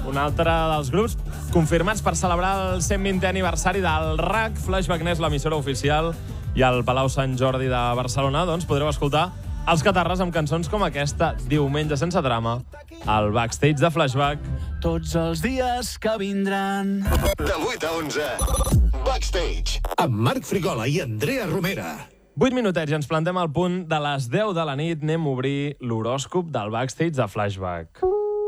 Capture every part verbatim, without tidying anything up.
un altre dels grups confirmats per celebrar el cent vintè aniversari del R A C, Flashback Nest, l'emissora oficial, i al Palau Sant Jordi de Barcelona, doncs podreu escoltar els Catarres amb cançons com aquesta, Diumenge sense drama, al backstage de Flashback. Tots els dies que vindran. De vuit a onze, Backstage, amb Marc Frigola i Andrea Romera. vuit minutets i ens plantem al punt de les deu de la nit. Anem a obrir l'horòscop del backstage de Flashback.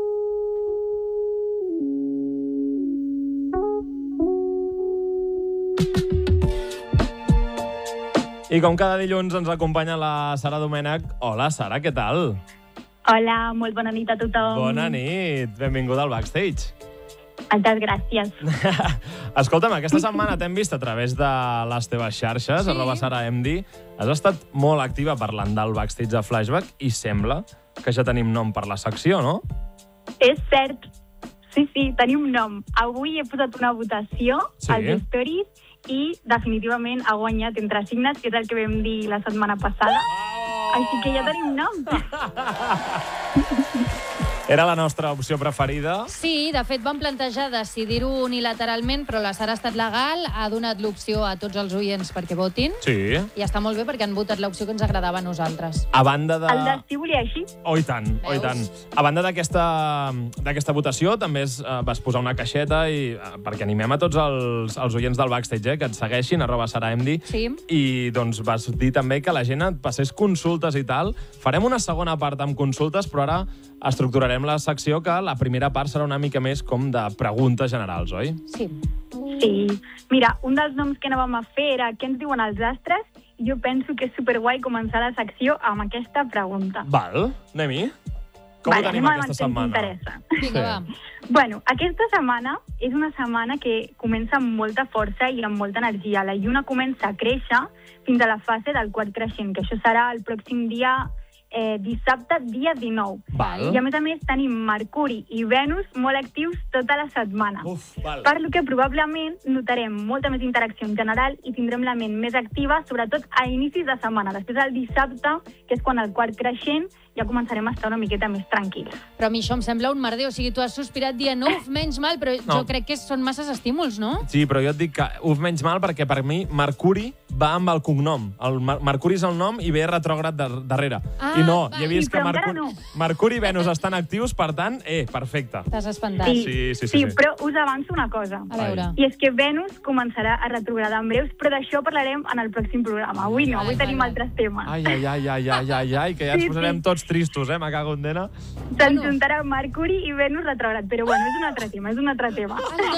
I com cada dilluns ens acompanya la Sara Domènech. Hola, Sara, què tal? Hola, molt bona nit a tothom. Bona nit, benvinguda al backstage. Moltes gràcies. Escolta'm, aquesta setmana t'hem vist a través de les teves xarxes, Sí. arroba Sara M D. Has estat molt activa parlant del backstage de Flashback i sembla que ja tenim nom per la secció, no? És cert. Sí, sí, tenim nom. Avui he posat una votació Sí. als stories i definitivament ha guanyat Entre Signes, que és el que vam dir la setmana passada. Oh! Així que ja tenim nom. Era la nostra opció preferida. Sí, de fet vam plantejar decidir-ho unilateralment, però la Sara ha estat legal, ha donat l'opció a tots els oients perquè votin, Sí. i està molt bé perquè han votat l'opció que ens agradava a nosaltres. A banda de... El destí volia així. Oh, i tant, oh, i tant. A banda d'aquesta d'aquesta votació, també es, eh, vas posar una caixeta i, eh, perquè animem a tots els, els oients del backstage, eh, que et segueixin, arroba Sara M D. Sí. I doncs vas dir també que la gent et passés consultes i tal. Farem una segona part amb consultes, però ara estructurarem la secció que la primera part serà una mica més com de preguntes generals, oi? Sí. Sí. Mira, un dels noms que anàvem a fer era què ens diuen els astres, i jo penso que és superguai començar la secció amb aquesta pregunta. Val, anem-hi. Com Vale, ho tenim anem aquesta avant, setmana? t'interessa. Vinga, Sí. va. Bueno, aquesta setmana és una setmana que comença amb molta força i amb molta energia. La lluna comença a créixer fins a la fase del quart creixent, que això serà el pròxim dia eh, dissabte, dia dinou. Val. I a més a més tenim Mercuri i Venus molt actius tota la setmana. Uf, val. Per lo que probablement notarem molta més interacció en general i tindrem la ment més activa, sobretot a inicis de setmana. Després del dissabte, que és quan el quart creixent, ja començarem a estar una miqueta més tranquils. Però a mi això em sembla un merder, o sigui, tu has sospirat dient uf, menys mal, però No. jo crec que són masses estímuls, no? Sí, però jo et dic que uf, menys mal, perquè per mi Mercuri va amb el cognom. El Mer Mercuri és el nom i ve retrògrad dar darrere. Ah, I no, va. ja he vist Sí, que però encara Mercuri, no. Mercuri i Venus estan actius, per tant, eh, perfecte. T'has espantat. Sí, Sí, sí, sí, sí, sí. però us avanço una cosa. A veure. I és que Venus començarà a retrogradar en breus, però d'això parlarem en el pròxim programa. Avui no, Vale, avui tenim vale. altres temes. Ai, ai, ai, ai, ai, ai, ai, que ja ens Sí, posarem sí. tots tristos, eh, me cago en dena. Se'n juntarà Mercuri i Venus retrògrad, però bueno, és un altre tema, és un altre tema. En